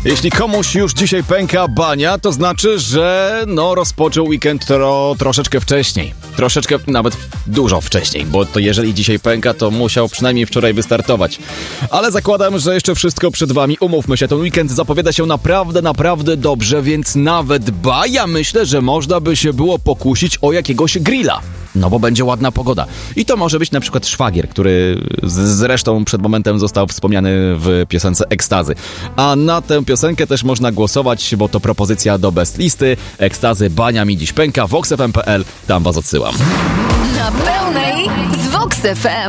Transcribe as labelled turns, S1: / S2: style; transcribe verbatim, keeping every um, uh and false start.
S1: Jeśli komuś już dzisiaj pęka bania, to znaczy, że no rozpoczął weekend tro, troszeczkę wcześniej. Troszeczkę, nawet dużo wcześniej, bo to jeżeli dzisiaj pęka, to musiał przynajmniej wczoraj wystartować. Ale zakładam, że jeszcze wszystko przed wami. Umówmy się, ten weekend zapowiada się naprawdę, naprawdę dobrze, więc nawet ba, ja myślę, że można by się było pokusić o jakiegoś grilla. No bo będzie ładna pogoda. I to może być na przykład szwagier, który z, zresztą przed momentem został wspomniany w piosence Ekstazy. A na tę piosenkę też można głosować, bo to propozycja do best listy. Ekstazy, bania mi dziś pęka, vox f m kropka p l, tam was odsyłam.
S2: Na pełnej z Vox F M.